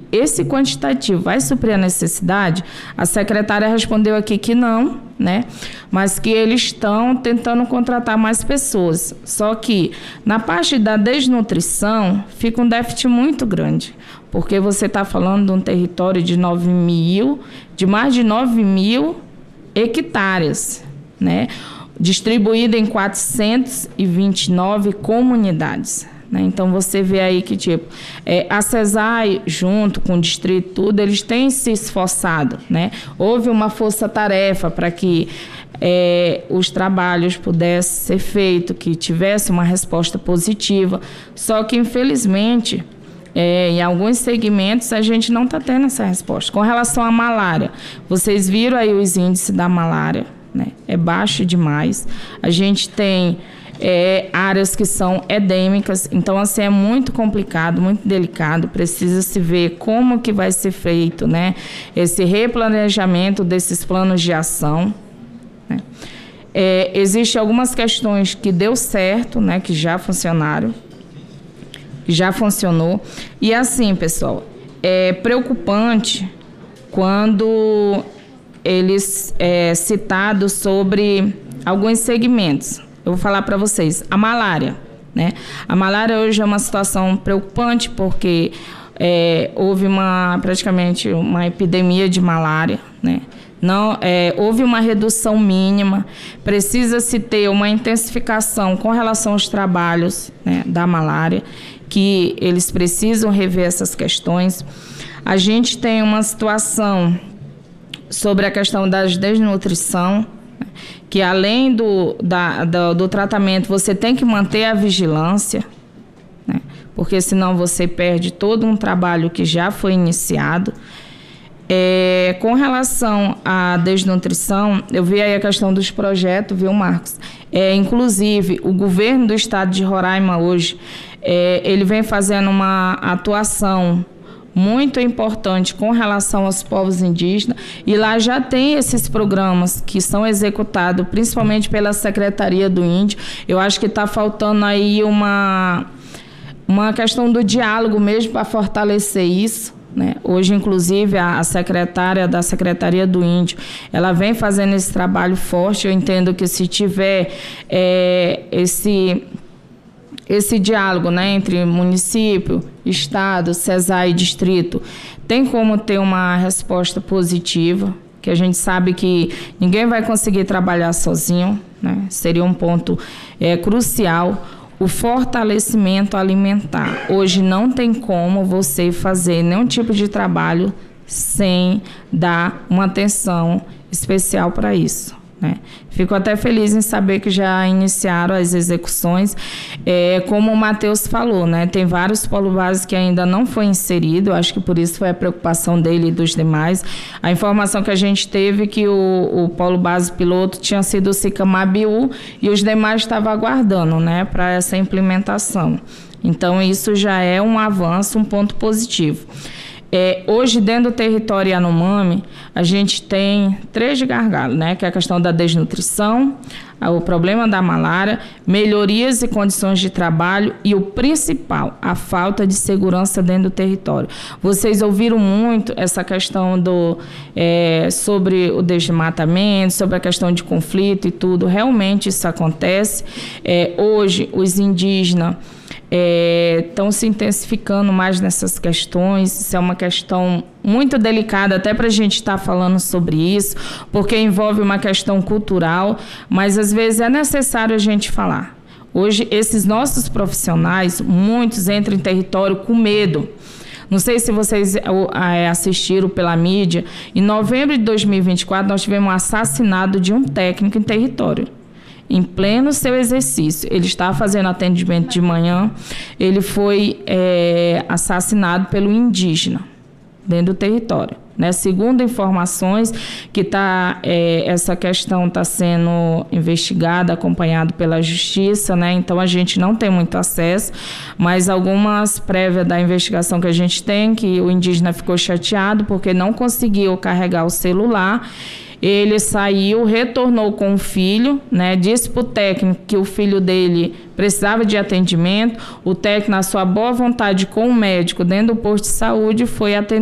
esse quantitativo vai suprir a necessidade? A secretária respondeu aqui que não, né? Mas que eles estão tentando contratar mais pessoas. Só que na parte da desnutrição fica um déficit muito grande, porque você está falando de um território de mais de 9 mil hectares, né? Distribuído em 429 comunidades. Então, você vê aí que, a CESAI, junto com o distrito, tudo, eles têm se esforçado, né? Houve uma força-tarefa para que os trabalhos pudessem ser feitos, que tivesse uma resposta positiva, só que, infelizmente, em alguns segmentos, a gente não está tendo essa resposta. Com relação à malária, vocês viram aí os índices da malária, né? É baixo demais. A gente tem áreas que são endêmicas, então assim é muito complicado, muito delicado, precisa se ver como que vai ser feito, né, esse replanejamento desses planos de ação, né? Existem algumas questões que deu certo, né, que já funcionaram, que já funcionou, e assim, pessoal, é preocupante quando eles citados sobre alguns segmentos. Eu vou falar para vocês, a malária, né? A malária hoje é uma situação preocupante porque houve praticamente uma epidemia de malária, né? Não, houve uma redução mínima, precisa-se ter uma intensificação com relação aos trabalhos, né, da malária, que eles precisam rever essas questões. A gente tem uma situação sobre a questão da desnutrição, que além do tratamento, você tem que manter a vigilância, né? Porque senão você perde todo um trabalho que já foi iniciado. Com relação à desnutrição, eu vi aí a questão dos projetos, viu, Marcos? Inclusive, o governo do estado de Roraima hoje, ele vem fazendo uma atuação muito importante com relação aos povos indígenas, e lá já tem esses programas que são executados principalmente pela Secretaria do Índio. Eu acho que está faltando aí uma questão do diálogo mesmo para fortalecer isso, né? Hoje, inclusive, a secretária da Secretaria do Índio, ela vem fazendo esse trabalho forte. Eu entendo que se tiver esse diálogo, né, entre município, estado, CESAI e distrito, tem como ter uma resposta positiva, que a gente sabe que ninguém vai conseguir trabalhar sozinho, né? Seria um ponto crucial. O fortalecimento alimentar. Hoje não tem como você fazer nenhum tipo de trabalho sem dar uma atenção especial para isso, né? Fico até feliz em saber que já iniciaram as execuções. Como o Matheus falou, né, tem vários polos básicos que ainda não foi inserido, acho que por isso foi a preocupação dele e dos demais. A informação que a gente teve que o polo básico piloto tinha sido o Sicamabiú e os demais estavam aguardando, né, para essa implementação. Então, isso já é um avanço, um ponto positivo. Hoje, dentro do território Yanomami, a gente tem 3 gargalos, né? Que é a questão da desnutrição, o problema da malária, melhorias e condições de trabalho e o principal, a falta de segurança dentro do território. Vocês ouviram muito essa questão sobre o desmatamento, sobre a questão de conflito e tudo. Realmente isso acontece. Hoje, os indígenas estão se intensificando mais nessas questões. Isso é uma questão muito delicada, até para a gente estar falando sobre isso, porque envolve uma questão cultural, mas às vezes é necessário a gente falar. Hoje, esses nossos profissionais, muitos entram em território com medo. Não sei se vocês assistiram pela mídia, em novembro de 2024, nós tivemos um assassinato de um técnico em território. Em pleno seu exercício. Ele estava fazendo atendimento de manhã, ele foi assassinado pelo indígena dentro do território, né? Segundo informações que essa questão está sendo investigada, acompanhada pela justiça, né? Então a gente não tem muito acesso, mas algumas prévias da investigação que a gente tem, que o indígena ficou chateado porque não conseguiu carregar o celular. Ele saiu, retornou com o filho, né? Disse para o técnico que o filho dele precisava de atendimento. O técnico, na sua boa vontade com o médico dentro do posto de saúde, foi atender